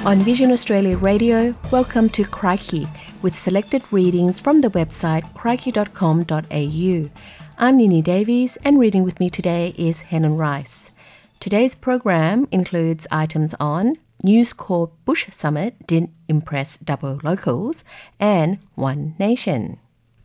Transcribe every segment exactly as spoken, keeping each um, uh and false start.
On Vision Australia Radio, welcome to Crikey, with selected readings from the website crikey dot com dot a u. I'm Nini Davies, and reading with me today is Helen Rice. Today's program includes items on News Corp Bush Summit didn't impress Dubbo locals, and One Nation.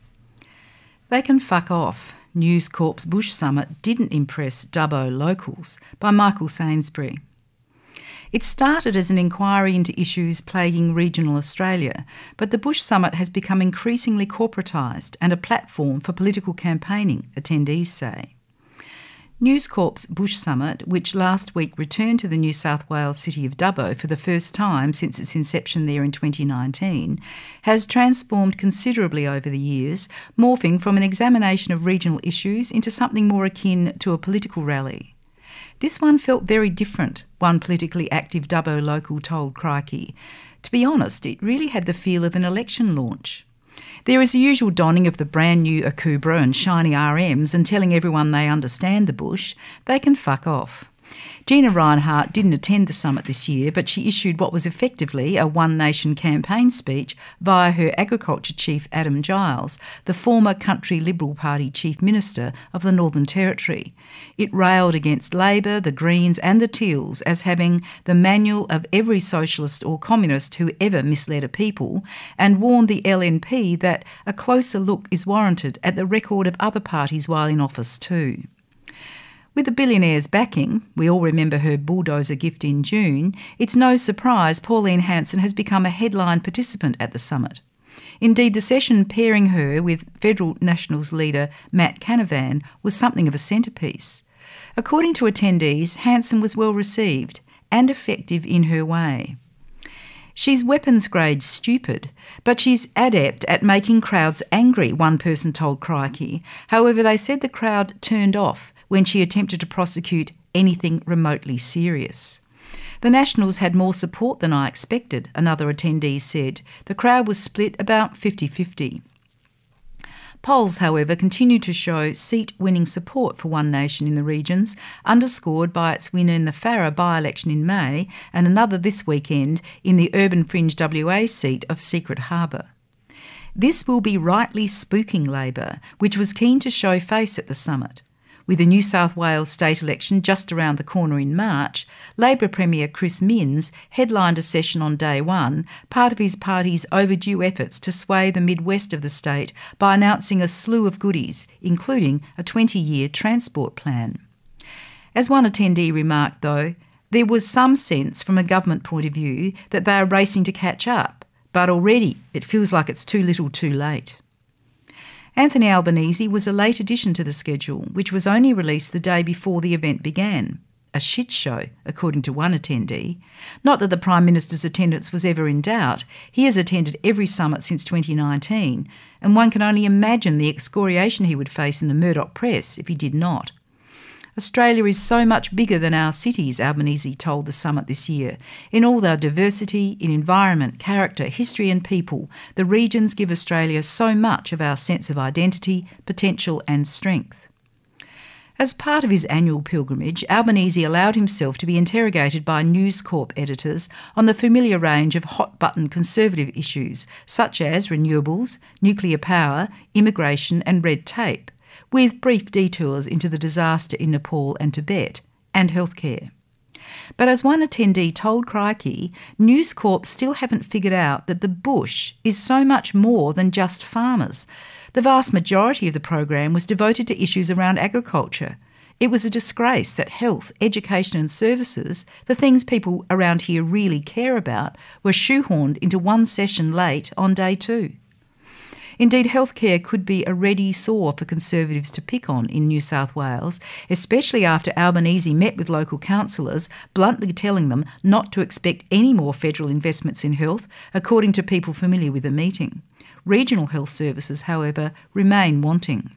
They can fuck off. News Corp's Bush Summit didn't impress Dubbo locals, by Michael Sainsbury. It started as an inquiry into issues plaguing regional Australia, but the Bush Summit has become increasingly corporatised and a platform for political campaigning, attendees say. News Corp's Bush Summit, which last week returned to the New South Wales city of Dubbo for the first time since its inception there in twenty nineteen, has transformed considerably over the years, morphing from an examination of regional issues into something more akin to a political rally. This one felt very different, one politically active Dubbo local told Crikey. To be honest, it really had the feel of an election launch. There is the usual donning of the brand new Akubra and shiny R Ms and telling everyone they understand the bush. They can fuck off. Gina Rinehart didn't attend the summit this year, but she issued what was effectively a One Nation campaign speech via her Agriculture Chief Adam Giles, the former Country Liberal Party Chief Minister of the Northern Territory. It railed against Labor, the Greens and the Teals as having the manual of every socialist or communist who ever misled a people, and warned the L N P that a closer look is warranted at the record of other parties while in office too. With the billionaire's backing, we all remember her bulldozer gift in June, it's no surprise Pauline Hanson has become a headline participant at the summit. Indeed, the session pairing her with Federal Nationals leader Matt Canavan was something of a centrepiece. According to attendees, Hanson was well received and effective in her way. She's weapons-grade stupid, but she's adept at making crowds angry, one person told Crikey. However, they said the crowd turned off when she attempted to prosecute anything remotely serious. The Nationals had more support than I expected, another attendee said. The crowd was split about fifty-fifty. Polls, however, continued to show seat-winning support for One Nation in the regions, underscored by its win in the Farrer by-election in May and another this weekend in the urban fringe W A seat of Secret Harbour. This will be rightly spooking Labor, which was keen to show face at the summit. With the New South Wales state election just around the corner in March, Labor Premier Chris Minns headlined a session on day one, part of his party's overdue efforts to sway the Midwest of the state by announcing a slew of goodies, including a twenty-year transport plan. As one attendee remarked, though, there was some sense from a government point of view that they are racing to catch up, but already it feels like it's too little too late. Anthony Albanese was a late addition to the schedule, which was only released the day before the event began. A shit show, according to one attendee. Not that the Prime Minister's attendance was ever in doubt. He has attended every summit since twenty nineteen, and one can only imagine the excoriation he would face in the Murdoch press if he did not. Australia is so much bigger than our cities, Albanese told the summit this year. In all their diversity, in environment, character, history and people, the regions give Australia so much of our sense of identity, potential and strength. As part of his annual pilgrimage, Albanese allowed himself to be interrogated by News Corp editors on the familiar range of hot-button conservative issues, such as renewables, nuclear power, immigration and red tape, with brief detours into the disaster in Nepal and Tibet, and healthcare. But as one attendee told Crikey, News Corp still haven't figured out that the bush is so much more than just farmers. The vast majority of the program was devoted to issues around agriculture. It was a disgrace that health, education and services, the things people around here really care about, were shoehorned into one session late on day two. Indeed, healthcare could be a ready sore for Conservatives to pick on in New South Wales, especially after Albanese met with local councillors, bluntly telling them not to expect any more federal investments in health, according to people familiar with the meeting. Regional health services, however, remain wanting.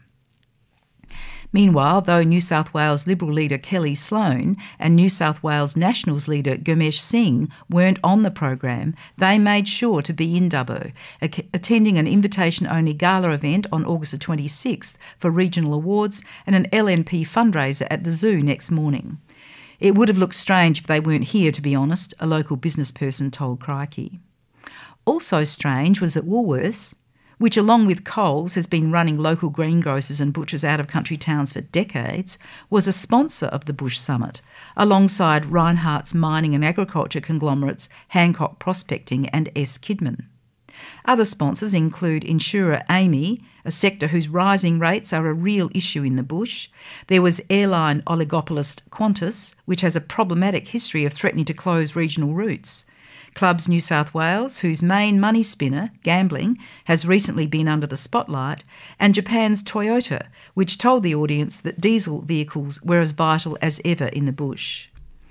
Meanwhile, though New South Wales Liberal leader Kelly Sloan and New South Wales Nationals leader Gurmesh Singh weren't on the program, they made sure to be in Dubbo, attending an invitation-only gala event on August the twenty-sixth for regional awards and an L N P fundraiser at the zoo next morning. It would have looked strange if they weren't here, to be honest, a local business person told Crikey. Also strange was that Woolworths, which along with Coles has been running local greengrocers and butchers out of country towns for decades, was a sponsor of the Bush Summit, alongside Reinhardt's mining and agriculture conglomerates Hancock Prospecting and S. Kidman. Other sponsors include insurer A M I, a sector whose rising rates are a real issue in the bush. There was airline oligopolist Qantas, which has a problematic history of threatening to close regional routes. Clubs New South Wales, whose main money spinner, gambling, has recently been under the spotlight, and Japan's Toyota, which told the audience that diesel vehicles were as vital as ever in the bush.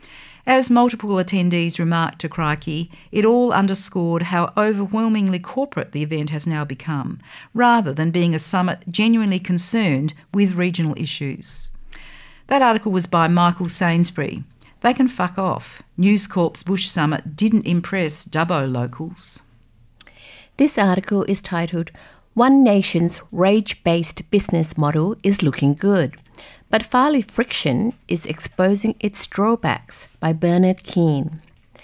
As multiple attendees remarked to Crikey, it all underscored how overwhelmingly corporate the event has now become, rather than being a summit genuinely concerned with regional issues. That article was by Michael Sainsbury. They can fuck off. News Corp's Bush Summit didn't impress Dubbo locals. This article is titled, One Nation's Rage-Based Business Model is Looking Good, but Farley Friction is Exposing Its Drawbacks by Bernard Keane.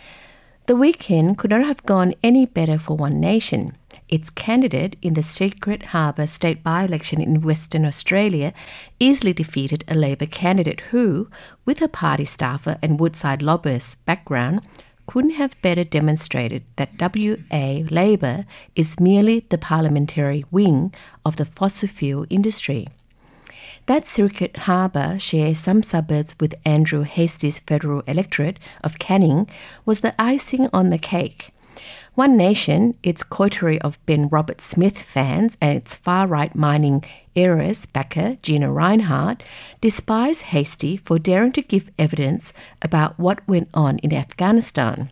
The weekend could not have gone any better for One Nation. Its candidate in the Secret Harbour state by-election in Western Australia easily defeated a Labor candidate who, with a party staffer and Woodside lobbyist background, couldn't have better demonstrated that W A Labor is merely the parliamentary wing of the fossil fuel industry. That Secret Harbour shares some suburbs with Andrew Hastie's federal electorate of Canning was the icing on the cake. One Nation, its coterie of Ben Roberts-Smith fans and its far-right mining heiress backer, Gina Rinehart, despise Hastie for daring to give evidence about what went on in Afghanistan.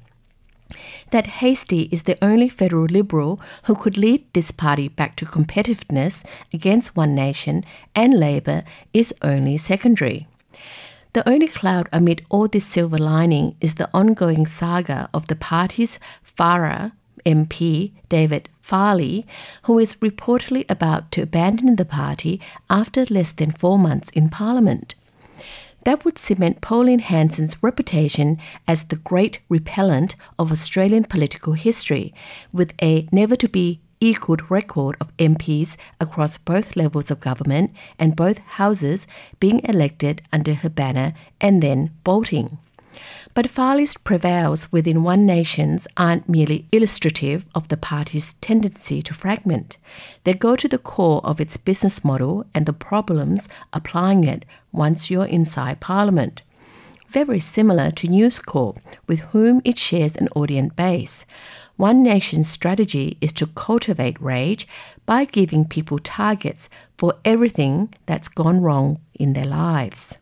That Hastie is the only federal Liberal who could lead this party back to competitiveness against One Nation and Labor is only secondary. The only cloud amid all this silver lining is the ongoing saga of the party's Farrer M P, David Farley, who is reportedly about to abandon the party after less than four months in Parliament. That would cement Pauline Hanson's reputation as the great repellent of Australian political history, with a never-to-be-equalled record of M Ps across both levels of government and both houses being elected under her banner and then bolting. But Farley's prevails within One Nation's aren't merely illustrative of the party's tendency to fragment. They go to the core of its business model and the problems applying it once you're inside Parliament. Very similar to News Corp, with whom it shares an audience base. One Nation's strategy is to cultivate rage by giving people targets for everything that's gone wrong in their lives.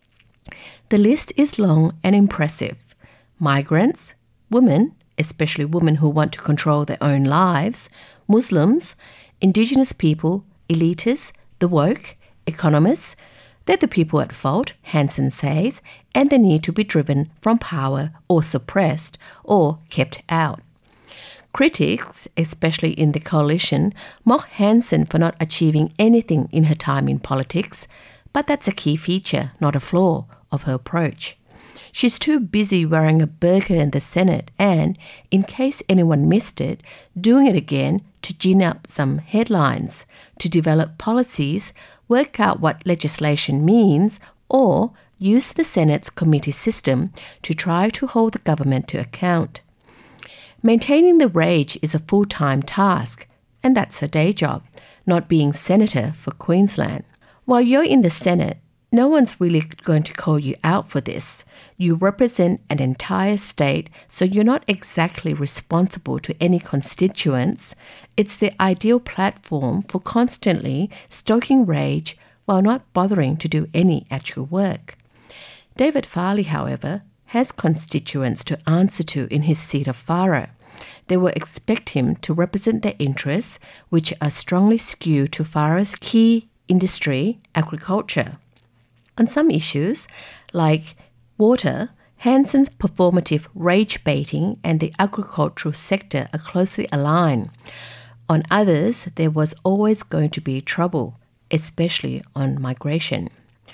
The list is long and impressive. Migrants, women, especially women who want to control their own lives, Muslims, Indigenous people, elitists, the woke, economists, they're the people at fault, Hanson says, and they need to be driven from power or suppressed or kept out. Critics, especially in the coalition, mock Hanson for not achieving anything in her time in politics, but that's a key feature, not a flaw, of her approach. She's too busy wearing a burqa in the Senate and, in case anyone missed it, doing it again to gin up some headlines, to develop policies, work out what legislation means, or use the Senate's committee system to try to hold the government to account. Maintaining the rage is a full-time task, and that's her day job, not being senator for Queensland. While you're in the Senate, no one's really going to call you out for this. You represent an entire state, so you're not exactly responsible to any constituents. It's the ideal platform for constantly stoking rage while not bothering to do any actual work. David Farley, however, has constituents to answer to in his seat of Farrer. They will expect him to represent their interests, which are strongly skewed to Farrer's key industry, agriculture. On some issues, like water, Hanson's performative rage baiting and the agricultural sector are closely aligned. On others, there was always going to be trouble, especially on migration.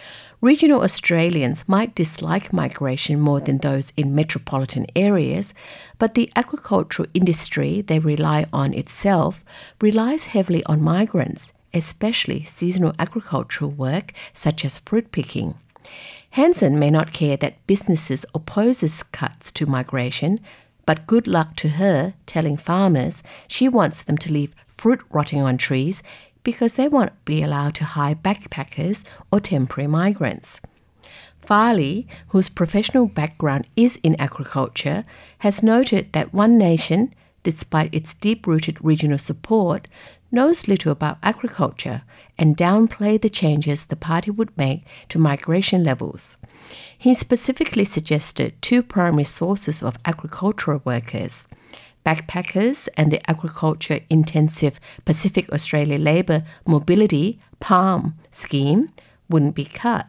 Regional Australians might dislike migration more than those in metropolitan areas, but the agricultural industry they rely on itself relies heavily on migrants, especially seasonal agricultural work such as fruit picking. Hanson may not care that businesses opposes cuts to migration, but good luck to her telling farmers she wants them to leave fruit rotting on trees because they won't be allowed to hire backpackers or temporary migrants. Farley, whose professional background is in agriculture, has noted that One Nation, despite its deep-rooted regional support, knows little about agriculture and downplayed the changes the party would make to migration levels. He specifically suggested two primary sources of agricultural workers. Backpackers and the agriculture-intensive Pacific Australia Labour Mobility PALM scheme wouldn't be cut.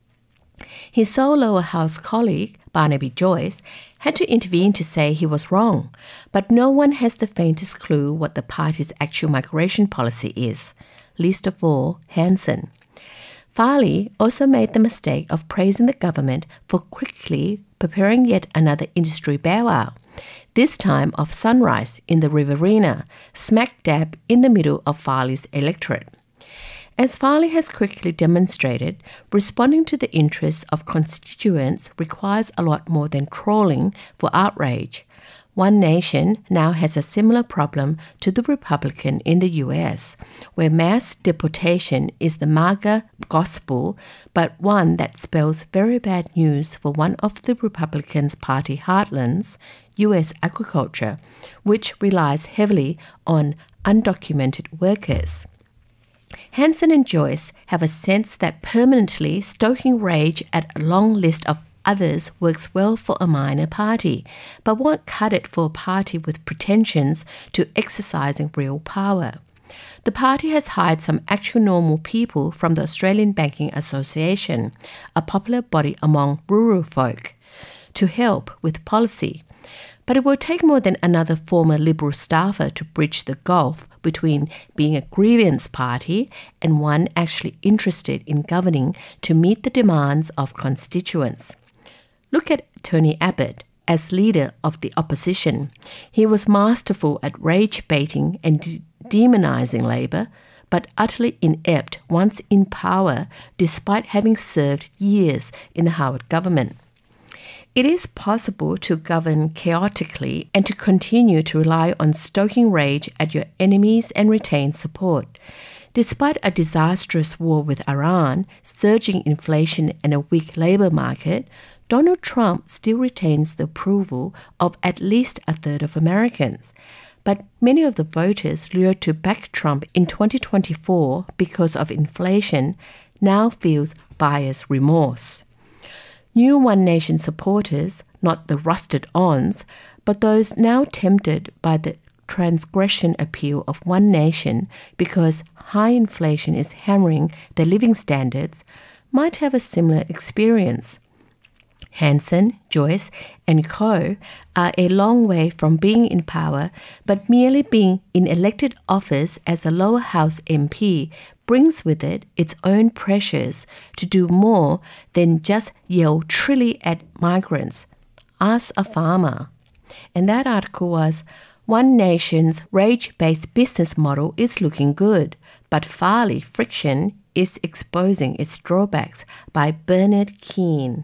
His sole lower house colleague, Barnaby Joyce, had to intervene to say he was wrong, but no one has the faintest clue what the party's actual migration policy is, least of all Hanson. Farley also made the mistake of praising the government for quickly preparing yet another industry bailout, this time of Sunrise in the Riverina, smack dab in the middle of Farley's electorate. As Farley has quickly demonstrated, responding to the interests of constituents requires a lot more than trawling for outrage. One Nation now has a similar problem to the Republican in the U S, where mass deportation is the MAGA gospel, but one that spells very bad news for one of the Republicans' party heartlands, U S agriculture, which relies heavily on undocumented workers. Hanson and Joyce have a sense that permanently stoking rage at a long list of others works well for a minor party, but won't cut it for a party with pretensions to exercising real power. The party has hired some actual normal people from the Australian Banking Association, a popular body among rural folk, to help with policy. But it will take more than another former Liberal staffer to bridge the gulf between being a grievance party and one actually interested in governing to meet the demands of constituents. Look at Tony Abbott. As leader of the opposition, he was masterful at rage-baiting and de- demonising Labor, but utterly inept once in power despite having served years in the Howard government. It is possible to govern chaotically and to continue to rely on stoking rage at your enemies and retain support. Despite a disastrous war with Iran, surging inflation and a weak labour market, Donald Trump still retains the approval of at least a third of Americans. But many of the voters lured to back Trump in twenty twenty-four because of inflation now feels buyer's remorse. New One Nation supporters, not the rusted-ons, but those now tempted by the transgression appeal of One Nation because high inflation is hammering their living standards, might have a similar experience. Hanson, Joyce and co are a long way from being in power, but merely being in elected office as a lower house M P brings with it its own pressures to do more than just yell trilly at migrants. Ask a farmer. And that article was, One Nation's rage-based business model is looking good, but Farley friction is exposing its drawbacks, by Bernard Keane.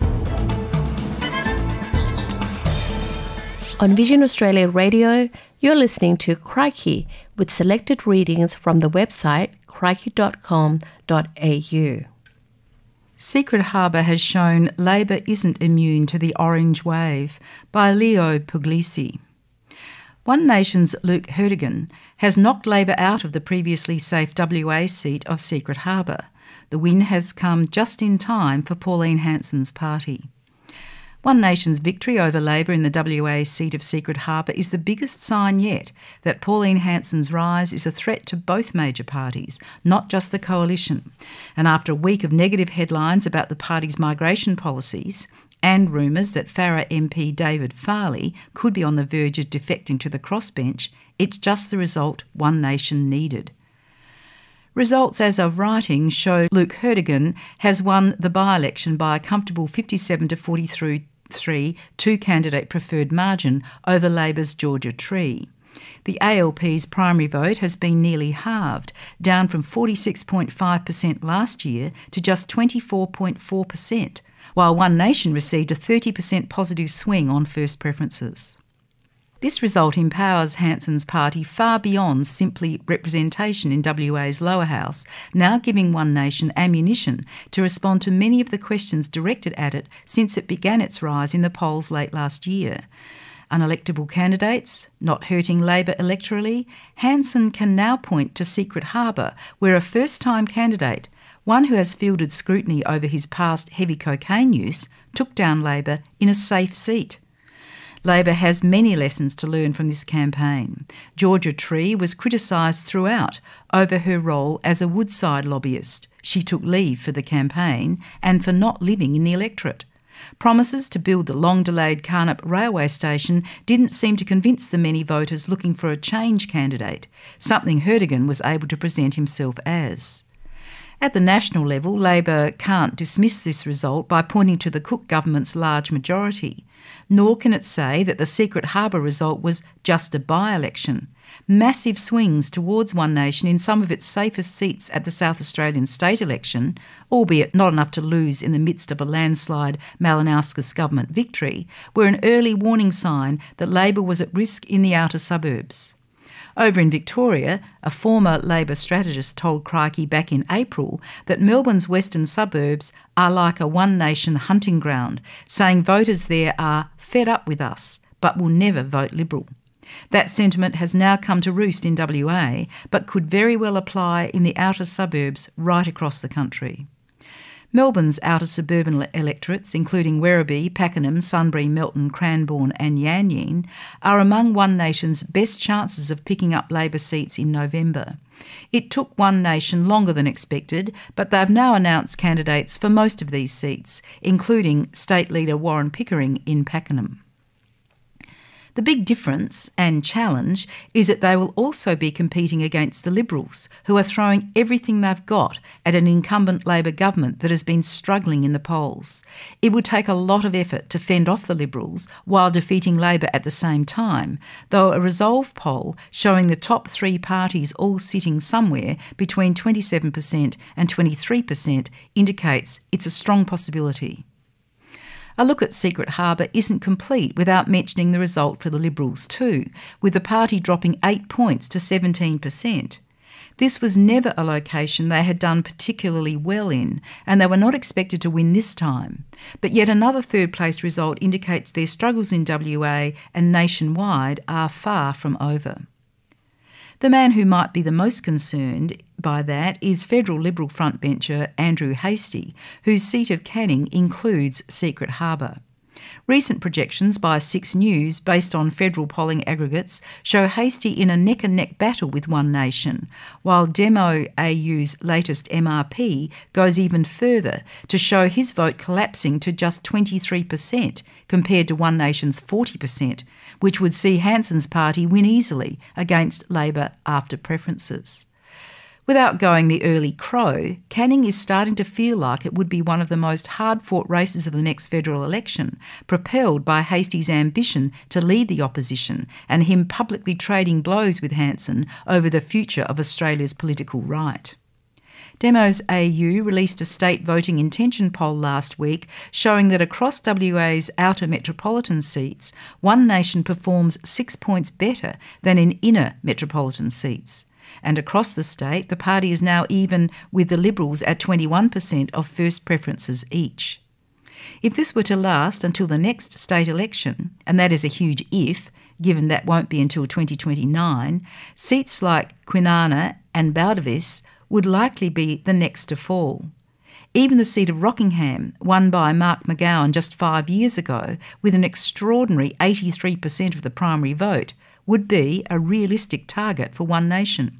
On Vision Australia Radio, you're listening to Crikey with selected readings from the website crikey dot com dot a u. Secret Harbour has shown Labor isn't immune to the orange wave, by Leo Puglisi. One Nation's Luke Hertigan has knocked Labor out of the previously safe W A seat of Secret Harbour. The win has come just in time for Pauline Hanson's party. One Nation's victory over Labor in the W A seat of Secret Harbour is the biggest sign yet that Pauline Hanson's rise is a threat to both major parties, not just the coalition. And after a week of negative headlines about the party's migration policies and rumours that Farrer M P David Farley could be on the verge of defecting to the crossbench, it's just the result One Nation needed. Results as of writing show Luke Hertigan has won the by-election by a comfortable fifty-seven to forty-three two-candidate preferred margin over Labor's Georgia Tree. The A L P's primary vote has been nearly halved, down from forty-six point five percent last year to just twenty-four point four percent, while One Nation received a thirty percent positive swing on first preferences. This result empowers Hanson's party far beyond simply representation in W A's lower house, now giving One Nation ammunition to respond to many of the questions directed at it since it began its rise in the polls late last year. Unelectable candidates, not hurting Labor electorally, Hanson can now point to Secret Harbour, where a first-time candidate, one who has fielded scrutiny over his past heavy cocaine use, took down Labor in a safe seat. Labor has many lessons to learn from this campaign. Georgia Tree was criticised throughout over her role as a Woodside lobbyist. She took leave for the campaign and for not living in the electorate. Promises to build the long-delayed Carnup railway station didn't seem to convince the many voters looking for a change candidate, something Hertigan was able to present himself as. At the national level, Labor can't dismiss this result by pointing to the Cook government's large majority, nor can it say that the Secret Harbour result was just a by-election. Massive swings towards One Nation in some of its safest seats at the South Australian state election, albeit not enough to lose in the midst of a landslide Malinauskas government victory, were an early warning sign that Labor was at risk in the outer suburbs. Over in Victoria, a former Labor strategist told Crikey back in April that Melbourne's western suburbs are like a One Nation hunting ground, saying voters there are fed up with us, but will never vote Liberal. That sentiment has now come to roost in W A, but could very well apply in the outer suburbs right across the country. Melbourne's outer suburban electorates, including Werribee, Pakenham, Sunbury, Melton, Cranbourne and Yan Yean, are among One Nation's best chances of picking up Labor seats in November. It took One Nation longer than expected, but they've now announced candidates for most of these seats, including State Leader Warren Pickering in Pakenham. The big difference and challenge is that they will also be competing against the Liberals, who are throwing everything they've got at an incumbent Labor government that has been struggling in the polls. It would take a lot of effort to fend off the Liberals while defeating Labor at the same time, though a Resolve poll showing the top three parties all sitting somewhere between twenty-seven percent and twenty-three percent indicates it's a strong possibility. A look at Secret Harbour isn't complete without mentioning the result for the Liberals too, with the party dropping eight points to seventeen percent. This was never a location they had done particularly well in, and they were not expected to win this time. But yet another third-place result indicates their struggles in W A and nationwide are far from over. The man who might be the most concerned by that is federal Liberal frontbencher Andrew Hastie, whose seat of Canning includes Secret Harbour. Recent projections by Six News, based on federal polling aggregates, show Hastie in a neck-and-neck battle with One Nation, while Demo A U's latest M R P goes even further to show his vote collapsing to just twenty-three percent compared to One Nation's forty percent, which would see Hanson's party win easily against Labor after preferences. Without going the early crow, Canning is starting to feel like it would be one of the most hard-fought races of the next federal election, propelled by Hastie's ambition to lead the opposition and him publicly trading blows with Hanson over the future of Australia's political right. Demos A U released a state voting intention poll last week showing that across W A's outer metropolitan seats, One Nation performs six points better than in inner metropolitan seats. And across the state, the party is now even with the Liberals at twenty-one percent of first preferences each. If this were to last until the next state election, and that is a huge if, given that won't be until twenty twenty-nine, seats like Kwinana and Baldivis would likely be the next to fall. Even the seat of Rockingham, won by Mark McGowan just five years ago, with an extraordinary eighty-three percent of the primary vote, would be a realistic target for One Nation.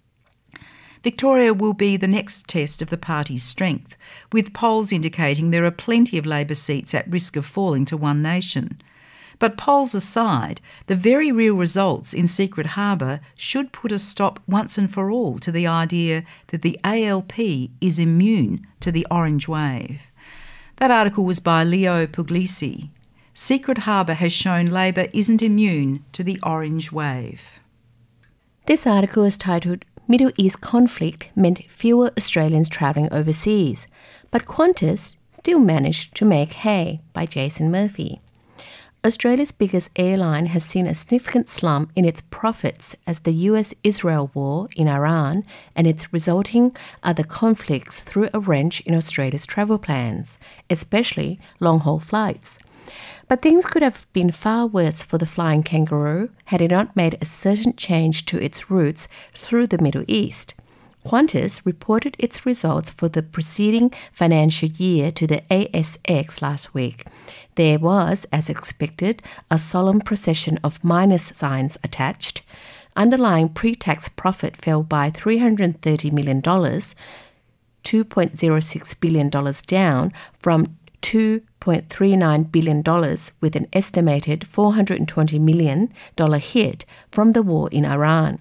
Victoria will be the next test of the party's strength, with polls indicating there are plenty of Labor seats at risk of falling to One Nation. But polls aside, the very real results in Secret Harbour should put a stop once and for all to the idea that the A L P is immune to the orange wave. That article was by Leo Puglisi. Secret Harbour has shown Labor isn't immune to the orange wave. This article is titled Middle East Conflict Meant Fewer Australians Travelling Overseas, but Qantas Still Managed to Make Hay by Jason Murphy. Australia's biggest airline has seen a significant slump in its profits as the U S-Israel war in Iran and its resulting other conflicts threw a wrench in Australia's travel plans, especially long-haul flights. But things could have been far worse for the Flying Kangaroo had it not made a certain change to its routes through the Middle East. Qantas reported its results for the preceding financial year to the A S X last week. There was, as expected, a solemn procession of minus signs attached. Underlying pre-tax profit fell by three hundred thirty million dollars, two point zero six billion dollars down from two point three nine billion dollars, with an estimated four hundred twenty million dollars hit from the war in Iran.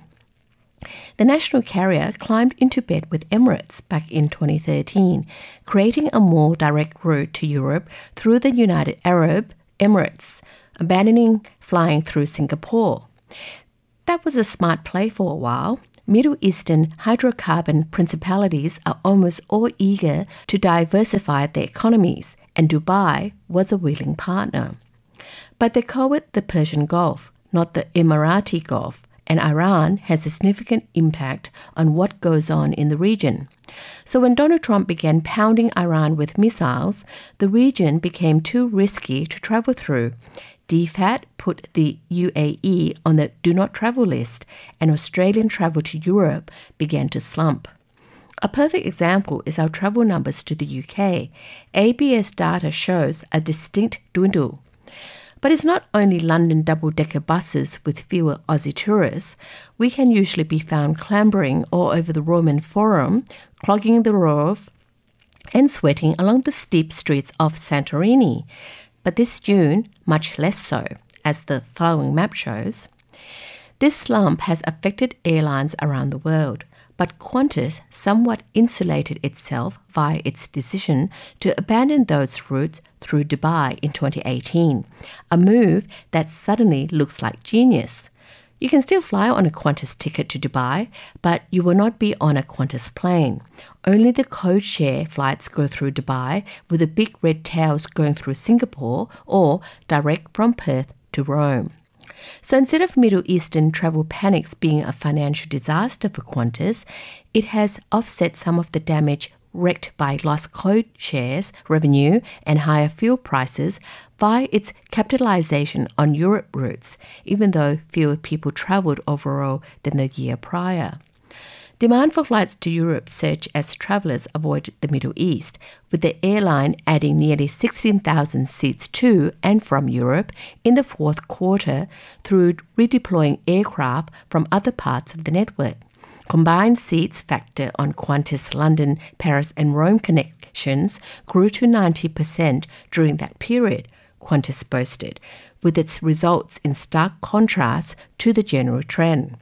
The national carrier climbed into bed with Emirates back in twenty thirteen, creating a more direct route to Europe through the United Arab Emirates, abandoning flying through Singapore. That was a smart play for a while. Middle Eastern hydrocarbon principalities are almost all eager to diversify their economies, and Dubai was a willing partner. But they call it the Persian Gulf, not the Emirati Gulf, and Iran has a significant impact on what goes on in the region. So when Donald Trump began pounding Iran with missiles, the region became too risky to travel through. D FAT put the U A E on the do not travel list, and Australian travel to Europe began to slump. A perfect example is our travel numbers to the U K. A B S data shows a distinct dwindle. But it's not only London double-decker buses with fewer Aussie tourists. We can usually be found clambering all over the Roman Forum, clogging the Rove, and sweating along the steep streets of Santorini. But this June, much less so, as the following map shows. This slump has affected airlines around the world, but Qantas somewhat insulated itself via its decision to abandon those routes through Dubai in twenty eighteen, a move that suddenly looks like genius. You can still fly on a Qantas ticket to Dubai, but you will not be on a Qantas plane. Only the code-share flights go through Dubai, with the big red tails going through Singapore or direct from Perth to Rome. So instead of Middle Eastern travel panics being a financial disaster for Qantas, it has offset some of the damage wreaked by lost code shares, revenue and higher fuel prices via its capitalisation on Europe routes, even though fewer people travelled overall than the year prior. Demand for flights to Europe surged as travellers avoided the Middle East, with the airline adding nearly sixteen thousand seats to and from Europe in the fourth quarter through redeploying aircraft from other parts of the network. Combined seats factor on Qantas London, Paris and Rome connections grew to ninety percent during that period, Qantas boasted, with its results in stark contrast to the general trend.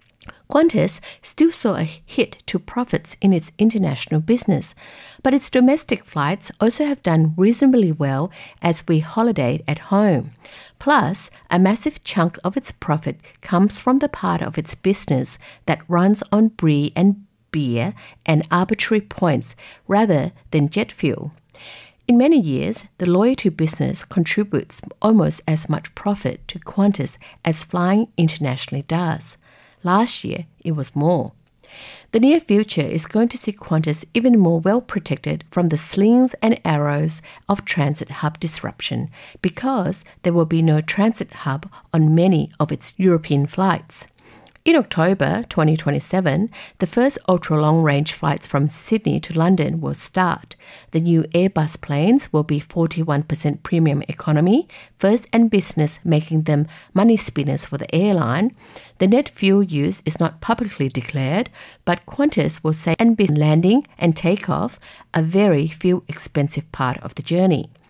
Qantas still saw a hit to profits in its international business, but its domestic flights also have done reasonably well as we holidayed at home. Plus, a massive chunk of its profit comes from the part of its business that runs on brie and beer and arbitrary points rather than jet fuel. In many years, the loyalty business contributes almost as much profit to Qantas as flying internationally does. Last year, it was more. The near future is going to see Qantas even more well protected from the slings and arrows of transit hub disruption because there will be no transit hub on many of its European flights. In October twenty twenty-seven, the first ultra-long-range flights from Sydney to London will start. The new Airbus planes will be forty-one percent premium economy, first and business, making them money spinners for the airline. The net fuel use is not publicly declared, but Qantas will say and business landing and takeoff a very fuel-expensive part of the journey.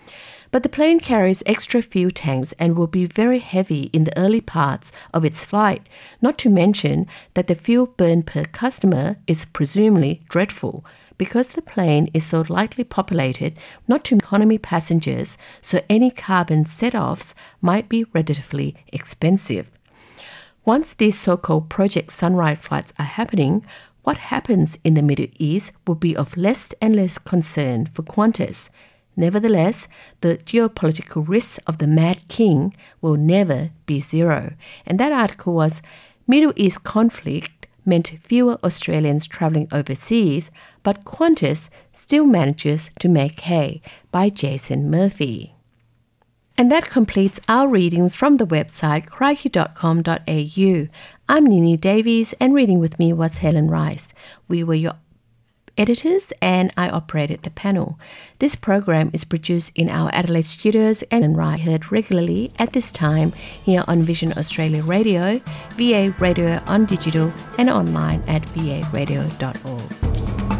But the plane carries extra fuel tanks and will be very heavy in the early parts of its flight, not to mention that the fuel burn per customer is presumably dreadful because the plane is so lightly populated, not to economy passengers, so any carbon set-offs might be relatively expensive. Once these so-called Project Sunrise flights are happening, what happens in the Middle East will be of less and less concern for Qantas. Nevertheless, the geopolitical risks of the Mad King will never be zero. And that article was Middle East conflict meant fewer Australians travelling overseas, but Qantas still manages to make hay, by Jason Murphy. And that completes our readings from the website crikey dot com dot a u. I'm Nini Davies, and reading with me was Helen Rice. We were your editors and I operated the panel. This program is produced in our Adelaide studios and Rice heard regularly at this time here on Vision Australia Radio, V A Radio on digital and online at v a radio dot org.